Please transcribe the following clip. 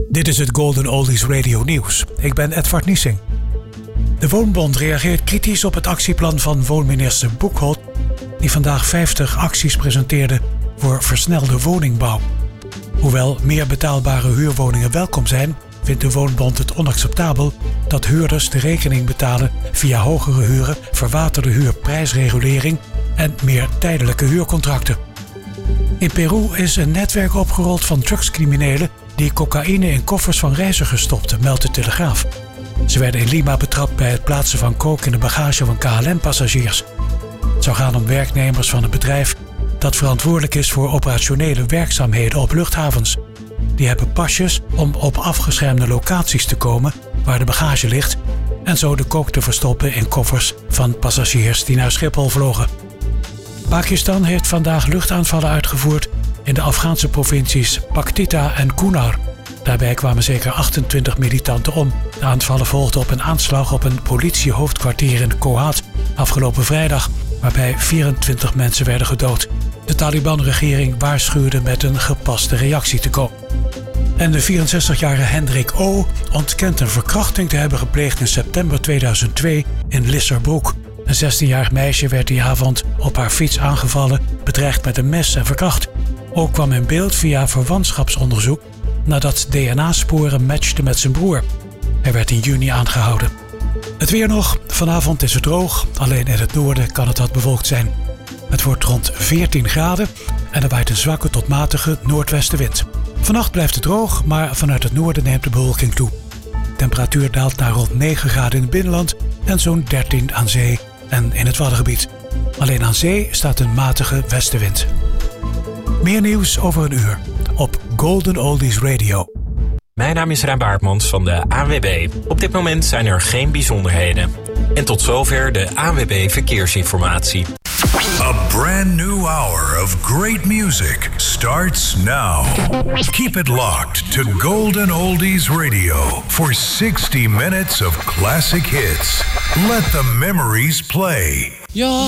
Dit is het Golden Oldies Radio Nieuws. Ik ben Edvard Niesing. De Woonbond reageert kritisch op het actieplan van woonminister Boekholt, die vandaag 50 acties presenteerde voor versnelde woningbouw. Hoewel meer betaalbare huurwoningen welkom zijn, vindt de Woonbond het onacceptabel dat huurders de rekening betalen via hogere huren, verwaterde huurprijsregulering en meer tijdelijke huurcontracten. In Peru is een netwerk opgerold van drugscriminelen die cocaïne in koffers van reizigers stopten, meldt de Telegraaf. Ze werden in Lima betrapt bij het plaatsen van coke in de bagage van KLM-passagiers. Het zou gaan om werknemers van een bedrijf dat verantwoordelijk is voor operationele werkzaamheden op luchthavens. Die hebben pasjes om op afgeschermde locaties te komen waar de bagage ligt en zo de coke te verstoppen in koffers van passagiers die naar Schiphol vlogen. Pakistan heeft vandaag luchtaanvallen uitgevoerd in de Afghaanse provincies Paktika en Kunar. Daarbij kwamen zeker 28 militanten om. De aanvallen volgden op een aanslag op een politiehoofdkwartier in Kohat afgelopen vrijdag, waarbij 24 mensen werden gedood. De Taliban-regering waarschuwde met een gepaste reactie te komen. En de 64-jarige Hendrik O. ontkent een verkrachting te hebben gepleegd in september 2002 in Lisserbroek. Een 16-jarig meisje werd die avond op haar fiets aangevallen, bedreigd met een mes en verkracht. O kwam in beeld via verwantschapsonderzoek nadat DNA-sporen matchten met zijn broer. Hij werd in juni aangehouden. Het weer nog. Vanavond is het droog. Alleen in het noorden kan het wat bewolkt zijn. Het wordt rond 14 graden en er waait een zwakke tot matige noordwestenwind. Vannacht blijft het droog, maar vanuit het noorden neemt de bewolking toe. De temperatuur daalt naar rond 9 graden in het binnenland en zo'n 13 aan zee en in het Waddengebied. Alleen aan zee staat een matige westenwind. Meer nieuws over een uur op Golden Oldies Radio. Mijn naam is Rijn Baartmans van de ANWB. Op dit moment zijn er geen bijzonderheden. En tot zover de ANWB Verkeersinformatie. A brand new hour of great music starts now. Keep it locked to Golden Oldies Radio for 60 minutes of classic hits. Let the memories play.